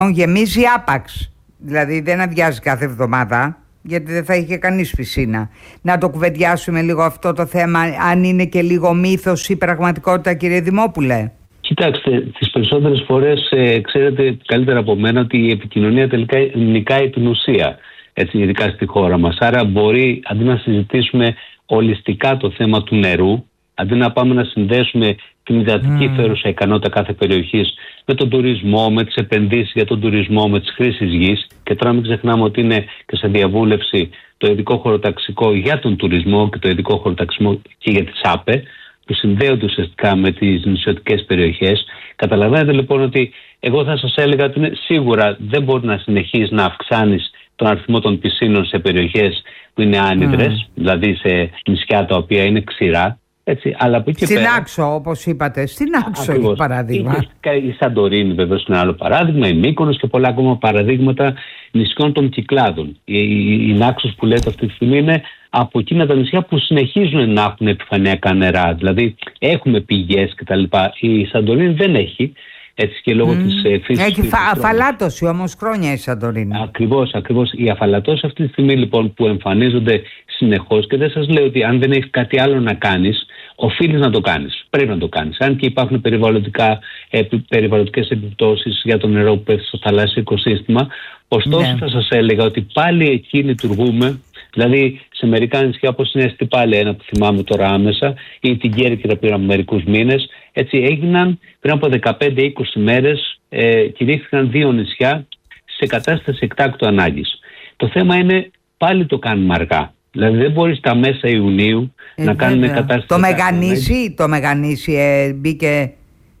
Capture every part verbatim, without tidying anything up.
γεμίζει άπαξ. Δηλαδή δεν αδειάζει κάθε εβδομάδα, γιατί δεν θα είχε κανείς πισίνα. Να το κουβεντιάσουμε λίγο αυτό το θέμα, αν είναι και λίγο μύθος ή πραγματικότητα, κύριε Δημόπουλε. Κοιτάξτε, τις περισσότερες φορές ε, ξέρετε καλύτερα από μένα ότι η επικοινωνία τελικά νικάει την ουσία, έτσι, ειδικά στη χώρα μας. Άρα μπορεί, αντί να συζητήσουμε ολιστικά το θέμα του νερού, αντί να πάμε να συνδέσουμε την υδατική mm. φέρουσα ικανότητα κάθε περιοχής με τον τουρισμό, με τις επενδύσεις για τον τουρισμό, με τις χρήσεις γης, και τώρα μην ξεχνάμε ότι είναι και σε διαβούλευση το ειδικό χωροταξικό για τον τουρισμό και το ειδικό χωροταξικό και για τις ΑΠΕ, που συνδέονται ουσιαστικά με τις νησιωτικές περιοχές. Καταλαβαίνετε λοιπόν ότι εγώ θα σας έλεγα ότι είναι, σίγουρα δεν μπορεί να συνεχίσεις να αυξάνεις τον αριθμό των πισίνων σε περιοχές που είναι άνυδρες, mm. δηλαδή σε νησιά τα οποία είναι ξηρά. Έτσι, αλλά από εκεί στην πέρα, Άξο, όπως είπατε, στην Άξο για παράδειγμα. Η, η Σαντορίνη βεβαίως είναι άλλο παράδειγμα, η Μύκονος και πολλά ακόμα παραδείγματα νησιών των Κυκλάδων. Η, η, η Νάξος που λέτε αυτή τη στιγμή είναι από εκείνα τα νησιά που συνεχίζουν να έχουν επιφανειακά νερά. Δηλαδή έχουμε πηγές κτλ. Η Σαντορίνη δεν έχει. Έτσι και λόγω mm. της ε, φύσης. Έχει φα, αφαλάτωση όμως χρόνια η Σαντορίνη. Ακριβώς, ακριβώς. Η αφαλατώση αυτή τη στιγμή λοιπόν που εμφανίζονται συνεχώς, και δεν σας λέω ότι αν δεν έχεις κάτι άλλο να κάνεις, οφείλεις να το κάνεις. Πρέπει να το κάνεις. Αν και υπάρχουν περιβαλλοντικά, ε, περιβαλλοντικές επιπτώσεις για το νερό που πέφτει στο θαλάσσιο οικοσύστημα, ωστόσο yeah. θα σας έλεγα ότι πάλι εκεί λειτουργούμε. Δηλαδή σε μερικά νησιά όπως είναι στη Πάλη, ένα που θυμάμαι τώρα άμεσα, ή την Κέρκυρα πριν από μερικούς μήνες, έτσι έγιναν πριν από δεκαπέντε είκοσι μέρες, ε, κηρύχθηκαν δύο νησιά σε κατάσταση εκτάκτου ανάγκης. Το θέμα είναι πάλι το κάνουμε αργά. Δηλαδή δεν μπορεί στα μέσα Ιουνίου ε, να κάνουμε κατάσταση. Το Μεγανήσι, το Μεγανήσι ε, μπήκε.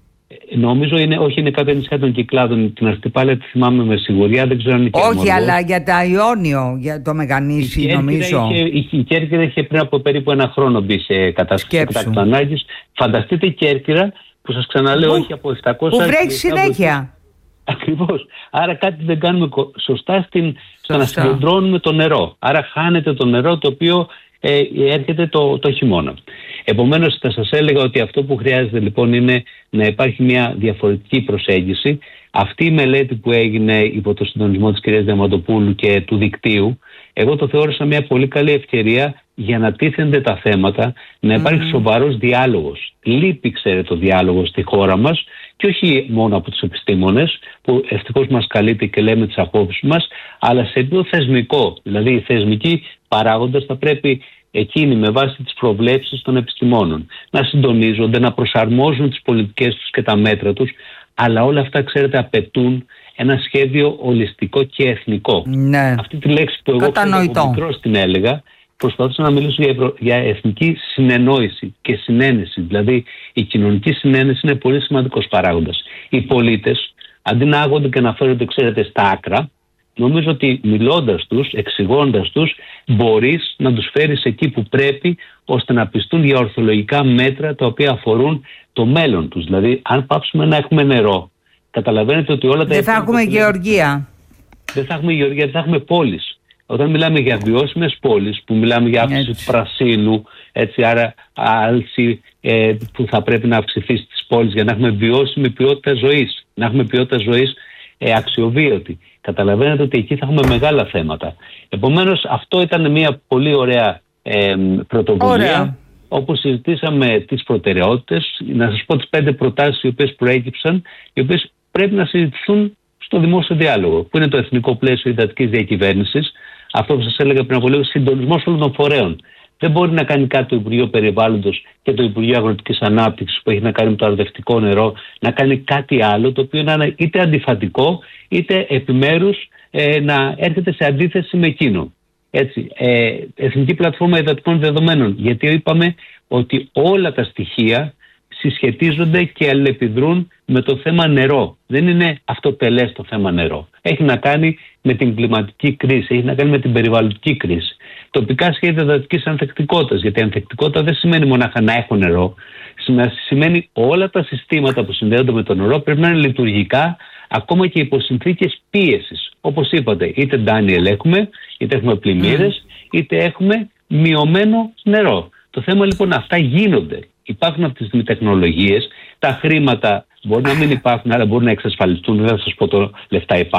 Νομίζω είναι, όχι, είναι κάποια νησιά των Κυκλάδων. Την Αστυπάλαια τη θυμάμαι με σιγουριά, δεν ξέρω αν είναι και όχι, Αρμονδό. Αλλά για τα Ιόνιο, για το Μεγανήσι, νομίζω. Είχε, η Κέρκυρα είχε πριν από περίπου ένα χρόνο μπει σε κατάσταση εκτάκτου ανάγκης. Φανταστείτε η Κέρκυρα που σας ξαναλέω, που, όχι από επτακόσια. Που βρέχει συνέχεια. Ακριβώς. Άρα κάτι δεν κάνουμε σωστά στην, στο να συγκεντρώνουμε το νερό. Άρα χάνεται το νερό το οποίο ε, έρχεται το, το χειμώνα. Επομένως θα σας έλεγα ότι αυτό που χρειάζεται λοιπόν είναι να υπάρχει μια διαφορετική προσέγγιση. Αυτή η μελέτη που έγινε υπό το συντονισμό της κυρίας Διαμαντοπούλου και του δικτύου, εγώ το θεώρησα μια πολύ καλή ευκαιρία για να τίθενται τα θέματα, να υπάρχει mm. σοβαρός διάλογος. Λείπει, ξέρετε, το διάλογο στη χώρα μας, και όχι μόνο από τους επιστήμονες, που ευτυχώς μας καλείται και λέμε τις απόψεις μας, αλλά σε επίπεδο θεσμικό. Δηλαδή οι θεσμικοί παράγοντες θα πρέπει εκείνοι με βάση τις προβλέψεις των επιστημόνων να συντονίζονται, να προσαρμόζουν τις πολιτικές τους και τα μέτρα τους, αλλά όλα αυτά, ξέρετε, απαιτούν ένα σχέδιο ολιστικό και εθνικό. Ναι. Αυτή τη λέξη που εγώ από μικρός την έλεγα, προσπαθούσα να μιλήσω για, ευρω... για εθνική συνεννόηση και συνένεση. Δηλαδή η κοινωνική συνένεση είναι πολύ σημαντικός παράγοντας. Οι πολίτες, αντί να άγονται και να φέρονται, ξέρετε, στα άκρα, νομίζω ότι μιλώντας τους, εξηγώντας τους, μπορείς να τους φέρεις εκεί που πρέπει, ώστε να πιστούν για ορθολογικά μέτρα τα οποία αφορούν το μέλλον τους. Δηλαδή αν πάψουμε να έχουμε νερό, καταλαβαίνετε ότι όλα τα... Δεν θα έχουμε γεωργία. Δεν θα έχουμε γεωργία, δεν θα έχουμε πόλεις. Όταν μιλάμε για βιώσιμες πόλεις, που μιλάμε για αύξηση του πρασίνου, έτσι, άρα άλση ε, που θα πρέπει να αυξηθεί στις πόλεις για να έχουμε βιώσιμη ποιότητα ζωής, να έχουμε ποιότητα ζωής ε, αξιοβίωτη. Καταλαβαίνετε ότι εκεί θα έχουμε μεγάλα θέματα. Επομένως αυτό ήταν μια πολύ ωραία ε, πρωτοβουλία, ωραία, όπου συζητήσαμε τις προτεραιότητες. Να σας πω τις πέντε προτάσεις οι οποίες προέκυψαν, οι οποίες πρέπει να συζητηθούν στο δημόσιο διάλογο, που είναι το εθνικό πλαίσιο υδατικής διακυβέρνησης. Αυτό που σας έλεγα πριν από λίγο, συντονισμός όλων των φορέων. Δεν μπορεί να κάνει κάτι το Υπουργείο Περιβάλλοντος και το Υπουργείο Αγροτικής Ανάπτυξης που έχει να κάνει με το αρδευτικό νερό, να κάνει κάτι άλλο το οποίο να είναι είτε αντιφατικό είτε επιμέρους ε, να έρχεται σε αντίθεση με εκείνο. Έτσι, ε, Εθνική Πλατφόρμα Υδατικών Δεδομένων, γιατί είπαμε ότι όλα τα στοιχεία συσχετίζονται και αλληλεπιδρούν με το θέμα νερό. Δεν είναι αυτοτελές το θέμα νερό. Έχει να κάνει με την κλιματική κρίση, έχει να κάνει με την περιβαλλοντική κρίση. Τοπικά σχέδια υδατικής ανθεκτικότητας, γιατί ανθεκτικότητα δεν σημαίνει μονάχα να έχω νερό, σημαίνει όλα τα συστήματα που συνδέονται με το νερό πρέπει να είναι λειτουργικά, ακόμα και υπό συνθήκες πίεσης. Όπως είπατε, είτε Ντάνιελ έχουμε, είτε έχουμε πλημμύρες, είτε έχουμε μειωμένο νερό. Το θέμα λοιπόν, αυτά γίνονται. υπάρχουν αυτή τη στιγμή τεχνολογίες, τα χρήματα μπορεί να μην υπάρχουν, αλλά μπορούν να εξασφαλιστούν. Δεν θα σας πω το λεφτά υπάρχουν.